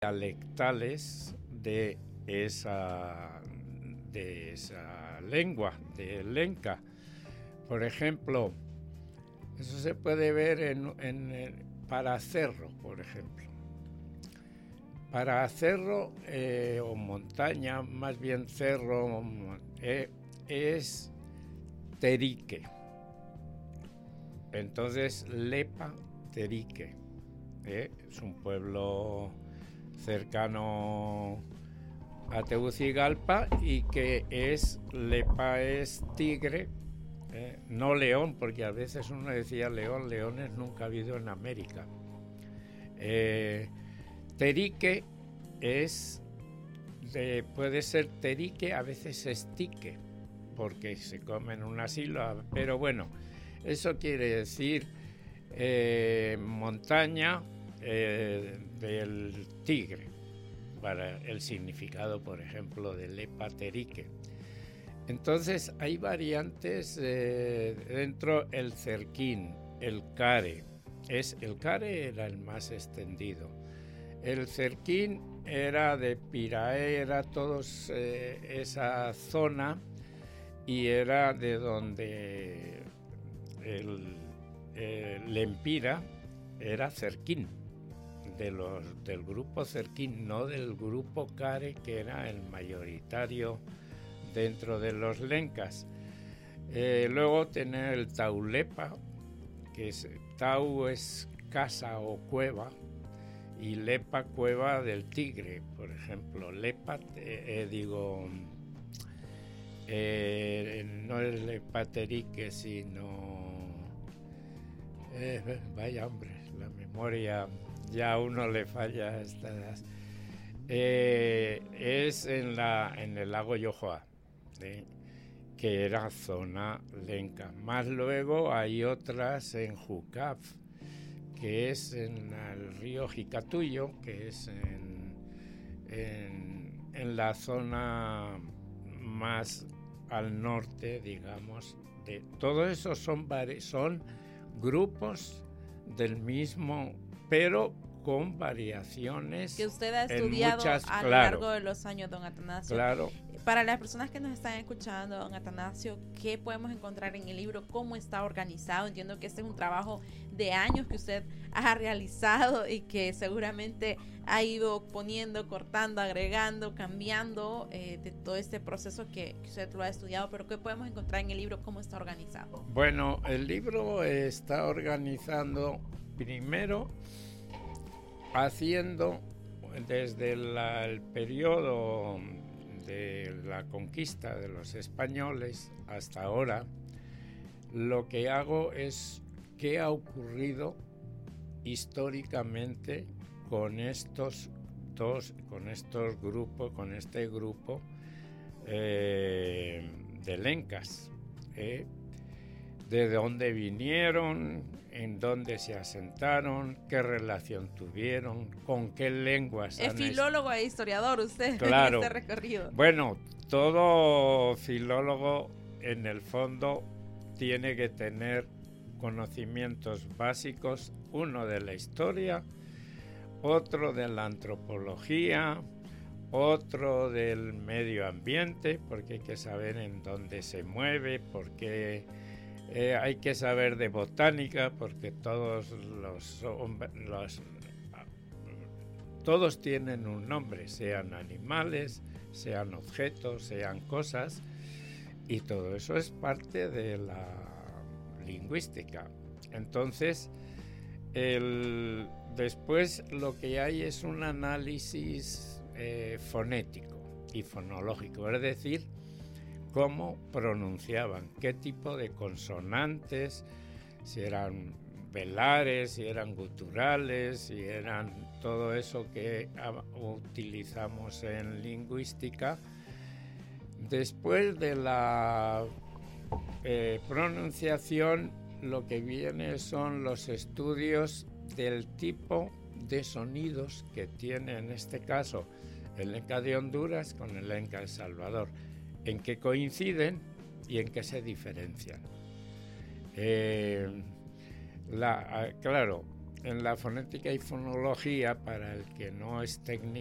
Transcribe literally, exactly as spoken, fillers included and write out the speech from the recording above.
dialectales de esa, de esa lengua, de lenca. Por ejemplo, eso se puede ver en, en, en Paracerro, por ejemplo. Paracerro eh, o montaña, más bien cerro, eh, es Terique. Entonces, Lepa, Terique. Eh, es un pueblo cercano a Tegucigalpa y que es, Lepa es tigre, eh, no león, porque a veces uno decía león, leones nunca ha habido en América. Eh, Terique es, de, puede ser terique, a veces es tique, porque se comen una sílaba, pero bueno, eso quiere decir eh, montaña eh, del tigre, para el significado, por ejemplo, de Lepa Terique. Entonces hay variantes eh, dentro, el cerquín, el care, es, el care era el más extendido. El cerquín era de Pirae, era todos eh, esa zona, y era de donde el, el Lempira era cerquín, de los, del grupo cerquín, no del grupo care, que era el mayoritario dentro de los lencas. Eh, luego tener el Taulepa, que es, Tau es casa o cueva, y Lepa, cueva del tigre, por ejemplo. Lepa, eh, eh, digo, eh, no es Lepa Terique, sino... Eh, vaya hombre, la memoria ya a uno le falla estas... Eh, es en, la, en el lago Yohoa, ¿eh? Que era zona lenca. Más luego hay otras en Jucaf, que es en el río Jicatuyo, que es en, en, en la zona más al norte, digamos. De, todo eso son, son grupos del mismo, pero con variaciones. Que usted ha estudiado muchas, a lo claro, largo de los años, don Atanasio. Claro. Para las personas que nos están escuchando, don Atanasio, ¿qué podemos encontrar en el libro? ¿Cómo está organizado? Entiendo que este es un trabajo de años que usted ha realizado y que seguramente ha ido poniendo, cortando, agregando, cambiando eh, de todo este proceso que, que usted lo ha estudiado. Pero ¿qué podemos encontrar en el libro? ¿Cómo está organizado? Bueno, el libro está organizando primero haciendo desde la, el periodo de la conquista de los españoles hasta ahora. Lo que hago es qué ha ocurrido históricamente con estos dos, con estos grupos, con este grupo eh, de lencas, ¿eh? De dónde vinieron, en dónde se asentaron, qué relación tuvieron, con qué lenguas. Es filólogo e historiador usted, claro, en este recorrido. Bueno, todo filólogo en el fondo tiene que tener conocimientos básicos, uno de la historia, otro de la antropología, otro del medio ambiente, porque hay que saber en dónde se mueve, porque eh, hay que saber de botánica, porque todos los, los todos tienen un nombre, sean animales, sean objetos, sean cosas, y todo eso es parte de la lingüística. Entonces, el, después lo que hay es un análisis eh, fonético y fonológico, es decir, cómo pronunciaban, qué tipo de consonantes, si eran velares, si eran guturales, si eran todo eso que utilizamos en lingüística. Después de la eh, pronunciación, lo que viene son los estudios del tipo de sonidos que tiene en este caso el lenca de Honduras con el lenca de El Salvador, en qué coinciden y en qué se diferencian. Eh, la, claro, en la fonética y fonología, para el que no es técnico,